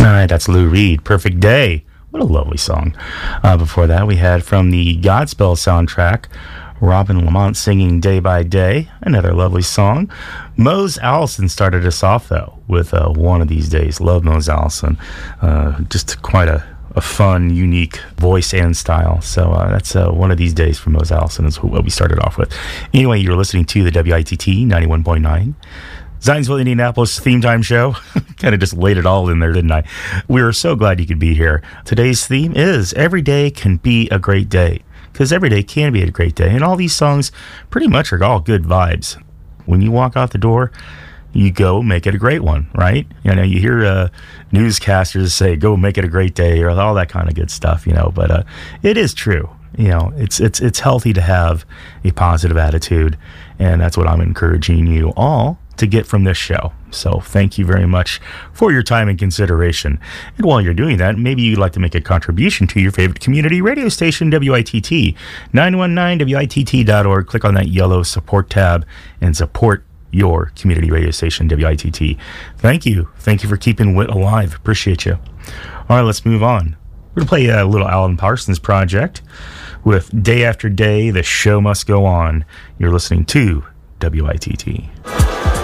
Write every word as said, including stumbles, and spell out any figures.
All right, that's Lou Reed, Perfect Day. What a lovely song. Uh, before that, we had from the Godspell soundtrack, Robin Lamont singing Day by Day, another lovely song. Mose Allison started us off, though, with uh, One of These Days. Love Mose Allison. Uh, just quite a, a fun, unique voice and style. So uh, that's uh, One of These Days from Mose Allison is what we started off with. Anyway, you're listening to the W I T T ninety-one point nine. Zionsville, Indianapolis theme time show. Kind of just laid it all in there, didn't I? We are so glad you could be here. Today's theme is Every Day Can Be a Great Day, because every day can be a great day. And all these songs pretty much are all good vibes. When you walk out the door, you go make it a great one, right? You know, you hear uh, newscasters say, go make it a great day, or all that kind of good stuff, you know. But uh, it is true. You know, it's it's it's healthy to have a positive attitude, and that's what I'm encouraging you all to get from this show. So thank you very much for your time and consideration. And while you're doing that, maybe you'd like to make a contribution to your favorite community radio station, W I T T, nine one nine W I T T dot org. Click on that yellow support tab and support your community radio station, W I T T. Thank you. Thank you for keeping W I T alive. Appreciate you. All right, let's move on. We're going to play a little Alan Parsons Project with Day After Day, The Show Must Go On. You're listening to W I T T.